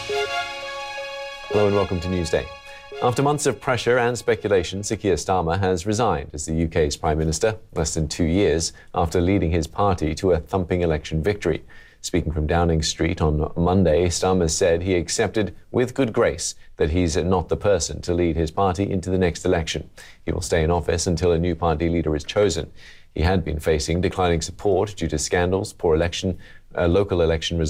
Hello and welcome to Newsday. After months of pressure and speculation, Sir Keir Starmer has resigned as the UK's Prime Minister, less than 2 years after leading his party to a thumping election victory. Speaking from Downing Street on Monday, Starmer said he accepted with good grace that he's not the person to lead his party into the next election. He will stay in office until a new party leader is chosen. He had been facing declining support due to scandals, poor local election results,